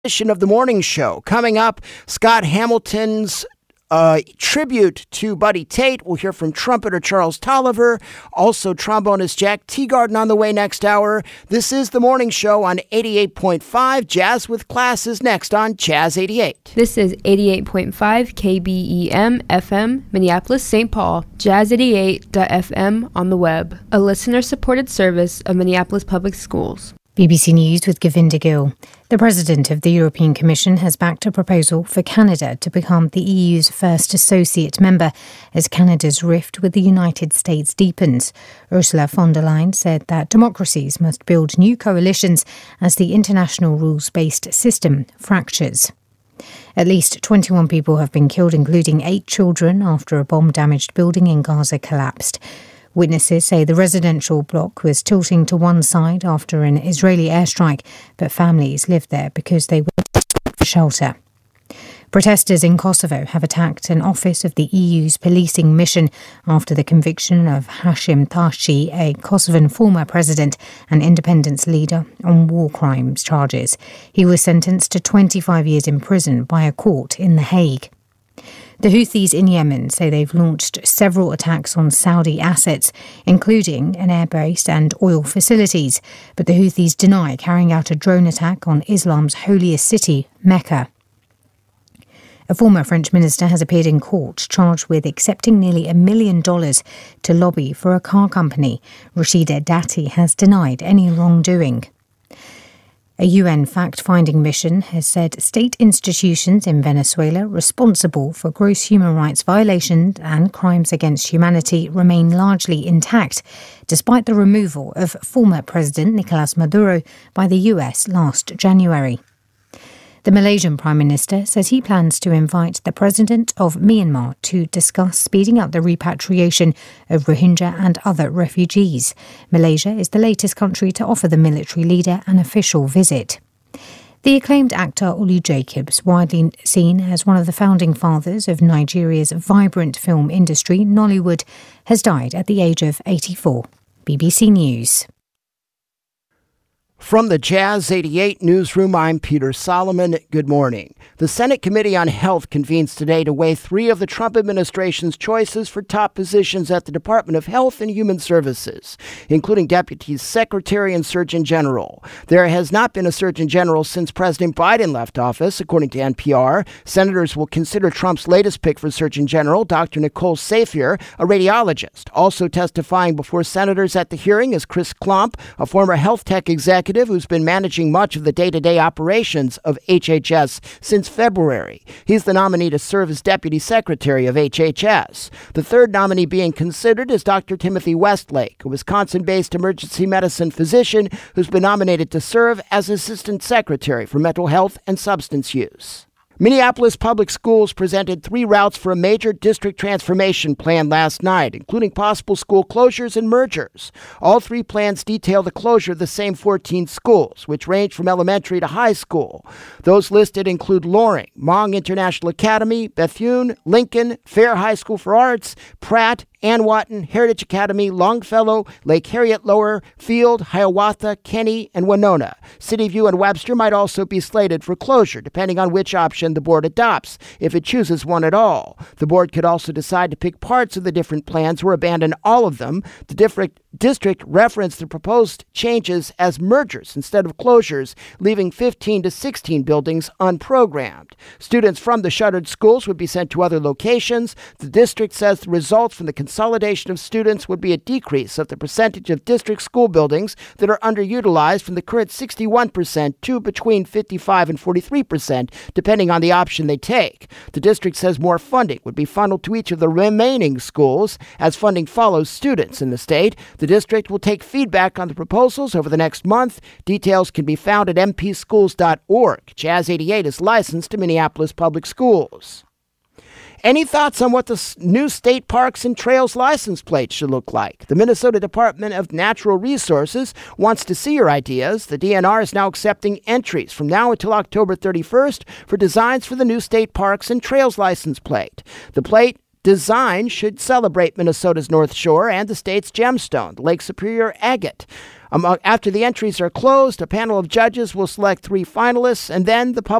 edition of the morning show. Coming up, Scott Hamilton's tribute to Buddy Tate. We'll hear from trumpeter Charles Tolliver. Also, trombonist Jack Teagarden on the way next hour. This is the morning show on 88.5. Jazz with Class is next on Jazz 88. This is 88.5 KBEM FM, Minneapolis, St. Paul, jazz88.fm on the web, a listener-supported service of Minneapolis Public Schools. BBC News with Govinda Gill. The President of the European Commission has backed a proposal for Canada to become the EU's first associate member as Canada's rift with the United States deepens. Ursula von der Leyen said that democracies must build new coalitions as the international rules-based system fractures. At least 21 people have been killed, including 8 children, after a bomb-damaged building in Gaza collapsed. Witnesses say the residential block was tilting to one side after an Israeli airstrike, but families lived there because they were desperate for shelter. Protesters in Kosovo have attacked an office of the EU's policing mission after the conviction of Hashim Thaci, a Kosovan former president and independence leader, on war crimes charges. He was sentenced to 25 years in prison by a court in The Hague. The Houthis in Yemen say they've launched several attacks on Saudi assets, including an airbase and oil facilities, but the Houthis deny carrying out a drone attack on Islam's holiest city, Mecca. A former French minister has appeared in court charged with accepting nearly $1 million to lobby for a car company. Rashida Dati has denied any wrongdoing. A UN fact-finding mission has said state institutions in Venezuela responsible for gross human rights violations and crimes against humanity remain largely intact, despite the removal of former President Nicolas Maduro by the US last January. The Malaysian Prime Minister says he plans to invite the President of Myanmar to discuss speeding up the repatriation of Rohingya and other refugees. Malaysia is the latest country to offer the military leader an official visit. The acclaimed actor Olu Jacobs, widely seen as one of the founding fathers of Nigeria's vibrant film industry, Nollywood, has died at the age of 84. BBC News. From the Jazz 88 newsroom, I'm Peter Solomon. Good morning. The Senate Committee on Health convenes today to weigh 3 of the Trump administration's choices for top positions at the Department of Health and Human Services, including Deputy Secretary and Surgeon General. There has not been a Surgeon General since President Biden left office, according to NPR. Senators will consider Trump's latest pick for Surgeon General, Dr. Nicole Safier, a radiologist. Also testifying before senators at the hearing is Chris Klump, a former health tech executive who's been managing much of the day-to-day operations of HHS since February. He's the nominee to serve as Deputy Secretary of HHS. The third nominee being considered is Dr. Timothy Westlake, a Wisconsin-based emergency medicine physician who's been nominated to serve as Assistant Secretary for Mental Health and Substance Use. Minneapolis Public Schools presented 3 routes for a major district transformation plan last night, including possible school closures and mergers. All 3 plans detail the closure of the same 14 schools, which range from elementary to high school. Those listed include Loring, Hmong International Academy, Bethune, Lincoln, Fair High School for Arts, Pratt, Anwaton, Heritage Academy, Longfellow, Lake Harriet Lower, Field, Hiawatha, Kenny, and Winona. City View and Webster might also be slated for closure, depending on which option the board adopts, if it chooses one at all. The board could also decide to pick parts of the different plans or abandon all of them. The district referenced the proposed changes as mergers instead of closures, leaving 15 to 16 buildings unprogrammed. Students from the shuttered schools would be sent to other locations. The district says the results from the consolidation of students would be a decrease of the percentage of district school buildings that are underutilized from the current 61% to between 55 and 43%, depending on the option they take. The district says more funding would be funneled to each of the remaining schools as funding follows students in the state. The district will take feedback on the proposals over the next month. Details can be found at mpschools.org. Jazz 88 is licensed to Minneapolis Public Schools. Any thoughts on what the new state parks and trails license plates should look like? The Minnesota Department of Natural Resources wants to see your ideas. The DNR is now accepting entries from now until October 31st for designs for the new state parks and trails license plate. The plate design should celebrate Minnesota's North Shore and the state's gemstone, the Lake Superior agate. After the entries are closed, a panel of judges will select 3 finalists, and then the public